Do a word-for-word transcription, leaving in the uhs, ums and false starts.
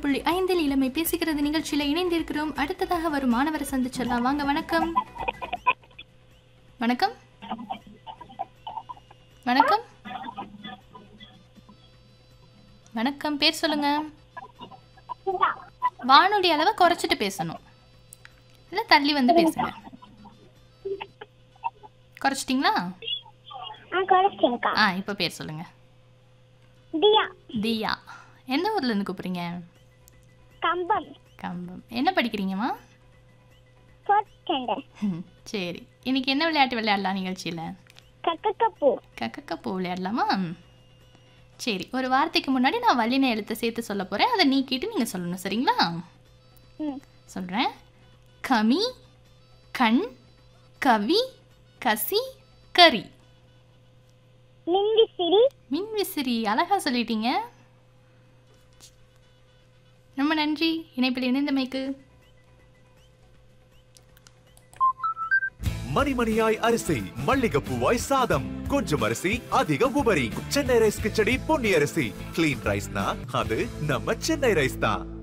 புள்ளி ஐந்தில் இளமை பேசுகிறது நிகழ்ச்சியில இணைந்திருக்கிறோம். அடுத்ததாக வரும் மாணவரை சந்திச்சிடலாம். வாங்க. வணக்கம். வணக்கம். வணக்கம். வணக்கம். பேர் சொல்லுங்க. வானொலி அளவை குறைச்சிட்டு பேசணும், இல்ல தள்ளி வந்து பேசுங்க. குறைச்சிட்டீங்களா? ஆ, இப்போ பேர் சொல்லுங்க. தியா. தியா. எந்த ஊர்ல இருந்து கூப்பிடுறீங்க? கம்பம். கம்பம். என்ன படிக்கிறீங்கம்மா? Fourth standard. சரி, இன்னைக்கு என்ன விளையாட்டு விளையாடலாம் நிகழ்ச்சியில்? கக்கக்கப்பூ. கக்கக்கப்பூ விளையாடலாமா? சரி, ஒரு வார்த்தைக்கு முன்னாடி நான் வல்லின எழுத்தை சேர்த்து சொல்ல போகிறேன். அதை நீக்கிட்டு நீங்கள் சொல்லணும், சரிங்களா? சொல்கிறேன். கமி, கண், கவி, கசி, கரி. மின்விசிறி. மின்விசிறி. அழகா சொல்லிட்டீங்க, ரொம்ப நன்றி இணைப்பில் இணைந்தமைக்கு. மணிமணியாய் அரிசி, மல்லிகைப்பூவாய் சாதம், கொஞ்சம் அரிசி அதிக உபரி. சென்னை ரைஸ் கிச்சடி பொன்னி அரிசி. கிளீன் ரைஸ்னா அது நம்ம சென்னை ரைஸ் தான்.